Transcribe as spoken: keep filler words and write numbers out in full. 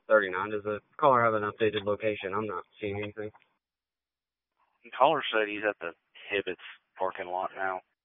thirty-nine. Does the caller have an updated location? I'm not seeing anything. The caller said he's at the Hibbett's parking lot now.